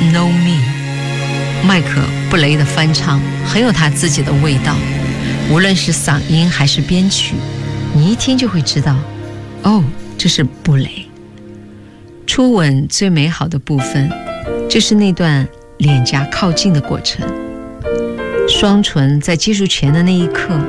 Know Me， 麦克布雷的翻唱很有他自己的味道，无论是嗓音还是编曲，你一听就会知道，哦，这是布雷。初吻最美好的部分，就是那段脸颊靠近的过程，双唇在接触前的那一刻，